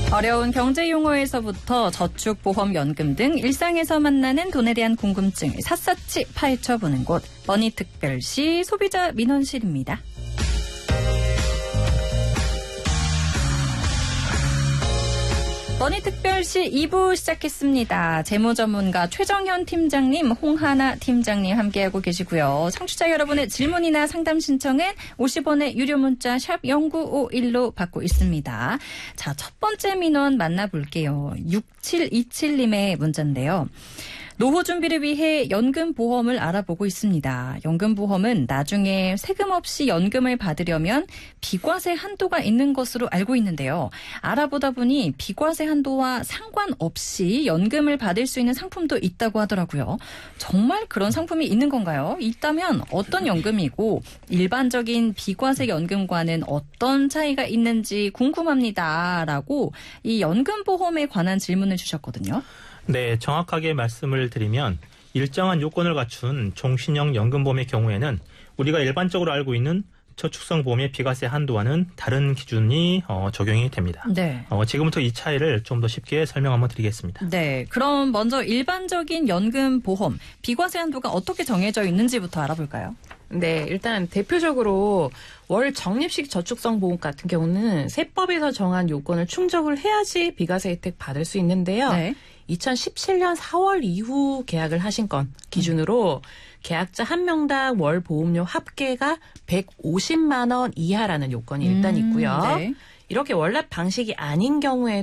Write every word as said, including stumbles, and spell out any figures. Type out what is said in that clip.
어려운 경제 용어에서부터 저축, 보험, 연금 등 일상에서 만나는 돈에 대한 궁금증을 샅샅이 파헤쳐보는 곳 머니특별시 소비자 민원실입니다. 머니특별시 이 부 시작했습니다. 재무전문가 최정현 팀장님, 홍하나 팀장님 함께하고 계시고요. 청취자 여러분의 질문이나 상담 신청은 오십 원의 유료 문자 샵 공구오일로 받고 있습니다. 자, 첫 번째 민원 만나볼게요. 육칠이칠님의 문자인데요. 노후 준비를 위해 연금보험을 알아보고 있습니다. 연금보험은 나중에 세금 없이 연금을 받으려면 비과세 한도가 있는 것으로 알고 있는데요. 알아보다 보니 비과세 한도와 상관없이 연금을 받을 수 있는 상품도 있다고 하더라고요. 정말 그런 상품이 있는 건가요? 있다면 어떤 연금이고 일반적인 비과세 연금과는 어떤 차이가 있는지 궁금합니다. 라고 이 연금보험에 관한 질문을 주셨거든요. 네, 정확하게 말씀을 드리면 일정한 요건을 갖춘 종신형 연금보험의 경우에는 우리가 일반적으로 알고 있는 저축성 보험의 비과세 한도와는 다른 기준이 어, 적용이 됩니다. 네. 어, 지금부터 이 차이를 좀 더 쉽게 설명 한번 드리겠습니다. 네, 그럼 먼저 일반적인 연금보험 비과세 한도가 어떻게 정해져 있는지부터 알아볼까요? 네, 일단 대표적으로 월 적립식 저축성 보험 같은 경우는 세법에서 정한 요건을 충족을 해야지 비과세 혜택 받을 수 있는데요. 네. 이천십칠년 사월 이후 계약을 하신 건 기준으로 계약자 한 명당 월 보험료 합계가 백오십만 원 이하라는 요건이 일단 있고요. 음, 네. 이렇게 월납 방식이 아닌 경우에